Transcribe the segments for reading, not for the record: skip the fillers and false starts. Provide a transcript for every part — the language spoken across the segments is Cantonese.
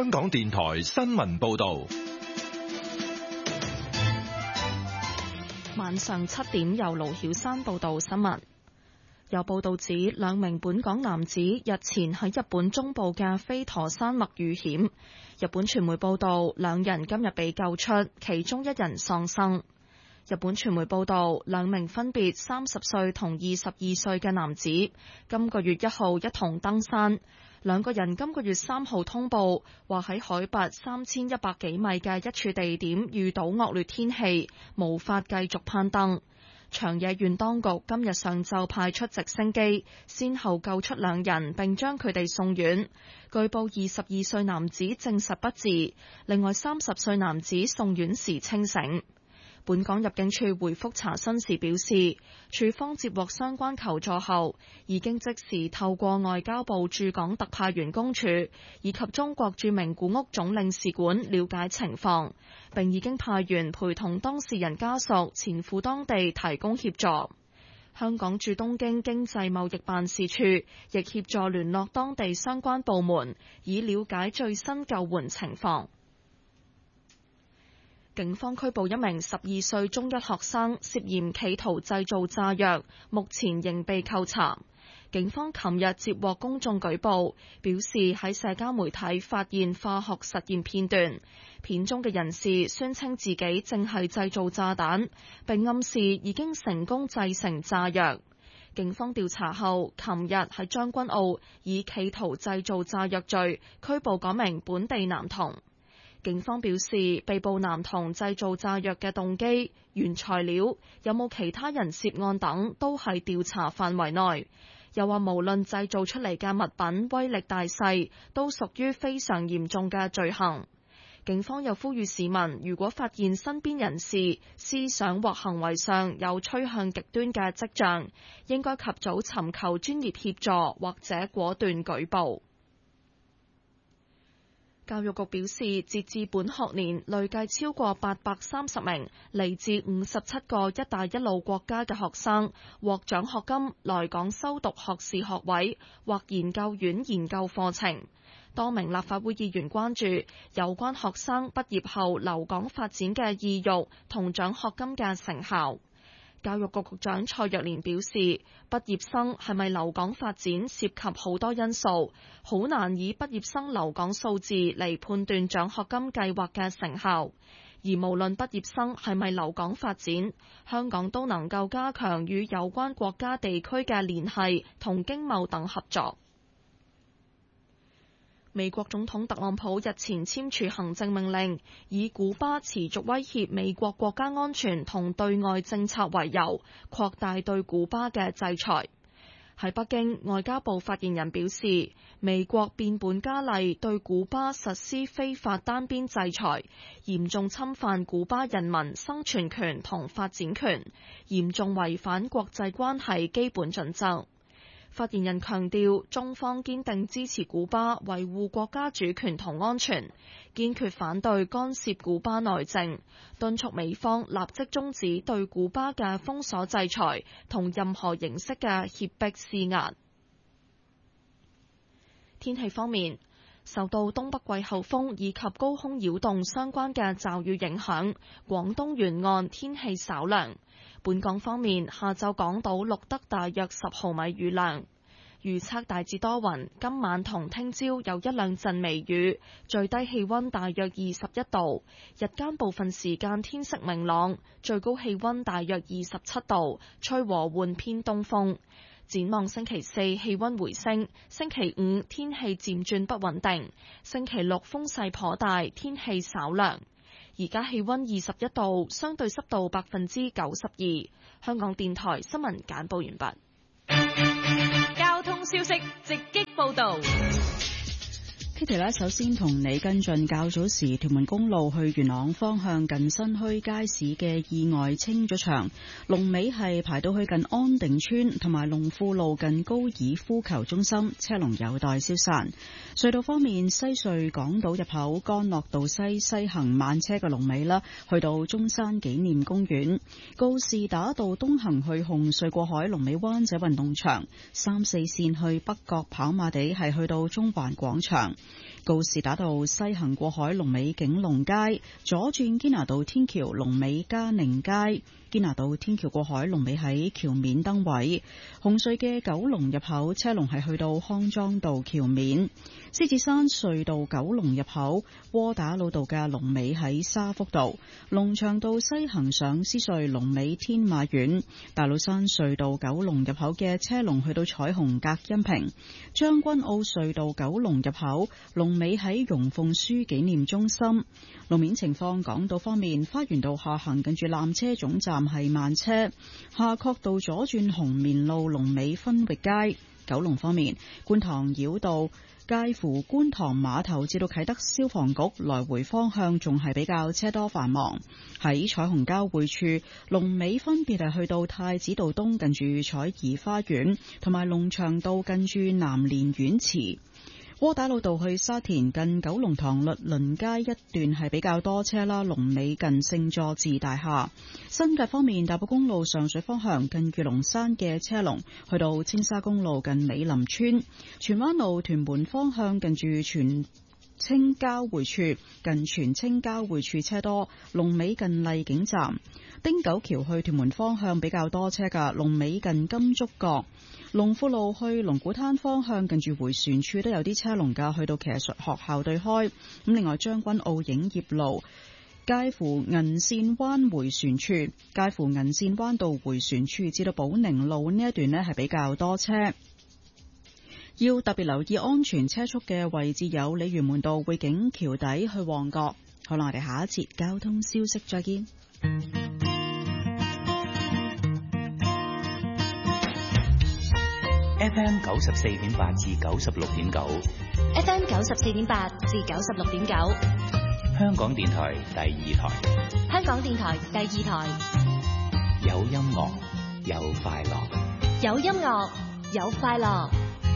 香港電台新聞報道。 晚上7點，由盧曉山報道新聞。有報道指，2名本港男子日前喺日本中部嘅飛陀山脈遇險。日本傳媒報道，2人今日被救出，其中1人喪生。日本傳媒報道，2名分別30歲同22歲嘅男子，今個月1號一同登山。2個人今個月3號通報，話喺海拔3100幾米嘅一處地點遇到惡劣天氣，無法繼續攀登。長野縣當局今日上晝派出直升機，先後救出2人，並將佢哋送院。據報22歲男子證實不治，另外30歲男子送院時清醒。本港入境處回覆查詢時表示，處方接獲相關求助後，已經即時透過外交部駐港特派員公署以及中國駐名古屋總領事館了解情況，並已經派員陪同當事人家屬前赴當地提供協助。香港駐東京經濟貿易辦事處亦協助聯絡當地相關部門，以了解最新救援情況。警方拘捕1名12歲中一學生，涉嫌企圖製造炸藥，目前仍被扣查。警方琴日接獲公眾舉報，表示喺社交媒體發現化學實驗片段，片中嘅人士宣稱自己正係製造炸彈，並暗示已經成功製成炸藥。警方調查後，琴日喺將軍澳以企圖製造炸藥罪拘捕嗰名本地男童。警方表示，被捕男童製造炸藥嘅動機、原材料、有冇其他人涉案等，都係調查範圍內。又話無論製造出嚟嘅物品威力大細，都屬於非常嚴重嘅罪行。警方又呼籲市民，如果發現身邊人士思想或行為上有趨向極端嘅跡象，應該及早尋求專業協助或者果斷舉報。教育局表示，截至本學年，累計超過830名嚟自57個一帶一路國家嘅學生獲獎學金來港修讀學士學位或研究院研究課程。多名立法會議員關注有關學生畢業後留港發展嘅意欲同獎學金嘅成效。教育局局長蔡若蓮表示，畢業生係咪留港發展涉及好多因素，好難以畢業生留港數字嚟判斷獎學金計劃嘅成效。而無論畢業生係咪留港發展，香港都能夠加強與有關國家地區嘅聯繫同經貿等合作。美國總統特朗普日前簽署行政命令，以古巴持續威脅美國國家安全同對外政策為由，擴大對古巴嘅制裁。喺北京，外交部發言人表示，美國變本加厲對古巴實施非法單邊制裁，嚴重侵犯古巴人民生存權同發展權，嚴重違反國際關係基本準則。發言人強調，中方堅定支持古巴維護國家主權同安全，堅決反對干涉古巴內政，敦促美方立即終止對古巴嘅封鎖制裁同任何形式嘅脅迫施壓。天氣方面，受到東北季候風以及高空擾動相關嘅驟雨影響，廣東沿岸天氣稍涼。本港方面，下晝港島錄得大約10毫米雨量，預測大致多雲，今晚同聽朝有1兩陣微雨，最低氣溫大約21度，日間部分時間天色明朗，最高氣溫大約27度，吹和緩偏東風。展望星期4氣溫回升，星期5天氣漸轉不穩定，星期6風勢頗大，天氣稍涼。而家氣溫21度，相對濕度92%。香港電台新聞簡報完畢。 交通消息直擊報道。 Kitty 咧，首先同你跟進較早時屯門公路去元朗方向近新墟街市嘅意外清咗場，龍尾係排到去近安定村同埋龍富路近高爾夫球中心，車龍有待消散。隧道方面，西隧港島入口干諾道西西行慢車嘅龍尾啦，去到中山紀念公園；告士打道東行去紅隧過海龍尾灣仔運動場；3、4線去北角跑馬地係去到中環廣場。 告士打道西行過海龍尾景隆街，左轉堅拿道天橋龍尾嘉寧街，堅拿道天橋過海龍尾喺橋面燈位。紅隧嘅九龍入口車龍係去到康莊道橋面。獅子山隧道九龍入口窩打老道嘅龍尾喺沙福道。龍翔道西行上獅隧龍尾天馬苑。大老山隧道九龍入口嘅車龍去到彩虹隔音屏。將軍澳隧道九龍入口龍尾喺容鳳書紀念中心。路面情況，港島方面，花園道下行近住纜車總站係慢車，夏慤道左轉紅棉路龍尾分域街。九龍方面，觀塘繞道介乎觀塘碼頭至到啟德消防局來回方向仲係比較車多繁忙。喺彩虹交匯處，龍尾分別係去到太子道東近住彩頤花園，同埋龍翔道近住南蓮苑池。窩打老道去沙田近九龍塘律倫街一段係比較多車啦，龍尾近聖佐治大廈。新界方面，大埔公路上水方向近御龍山嘅車龍去到青沙公路近美林村。荃灣路屯門方向近住荃青交匯處，近荃青交匯處車多，龍尾近荔景站。汀九橋去屯門方向比較多車㗎，龍尾近金竹角。龍富路去龍鼓灘方向近住迴旋處都有啲車龍㗎，去到騎術學校對開。咁另外將軍澳影業路介乎銀線灣迴旋處，介乎銀線灣道迴旋處至到寶寧路呢一段呢係比較多車。要特別留意安全車速嘅位置有鯉魚門道匯景橋底去旺角。好啦，我哋下一節交通消息再見。 FM 94.8至96.9 FM 94.8至96.9， 香港電台第二台。 香港電台第二台， 有音樂，有快樂， 有音樂，有快樂。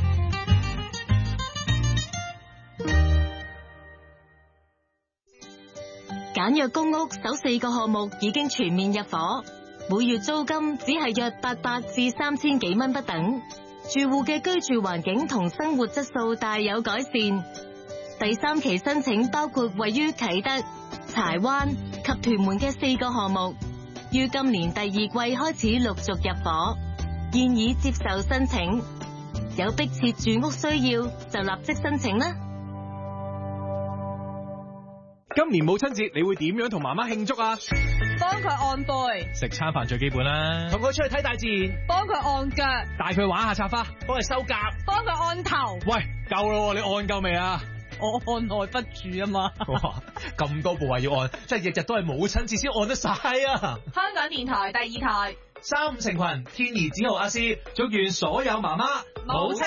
簡約公屋首4個項目已經全面入伙，每月租金只係約800至3000幾蚊不等。住戶嘅居住環境同生活質素大有改善。第3期申請包括位於啟德、柴灣及屯門嘅4個項目，於今年第2季開始陸續入伙，現已接受申請。有迫切住屋需要就立即申請啦。 今年母親節你會點樣同媽媽慶祝啊？ 幫佢按背， 食餐飯最基本啦。 同佢出去睇大自然，幫佢按腳， 帶佢玩下插花，幫佢收甲， 幫佢按頭。 喂，夠啦，你按夠未啊？ 我按耐不住啊嘛。 哇，咁多部位要按，真係日日都係母親節先按得晒啊！ 香港電台第2台， 3、5成群，天兒子豪阿師，祝願所有媽媽母親